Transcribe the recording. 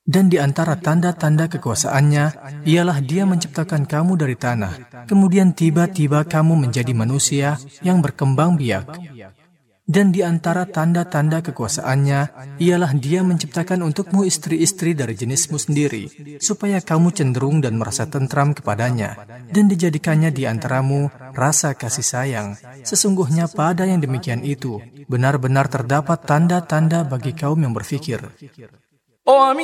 Dan di antara tanda-tanda kekuasaannya, ialah Dia menciptakan kamu dari tanah, kemudian tiba-tiba kamu menjadi manusia yang berkembang biak. Dan di antara tanda-tanda kekuasaannya, ialah Dia menciptakan untukmu istri-istri dari jenismu sendiri, supaya kamu cenderung dan merasa tentram kepadanya, dan dijadikannya di antaramu rasa kasih sayang. Sesungguhnya pada yang demikian itu, benar-benar terdapat tanda-tanda bagi kaum yang berfikir.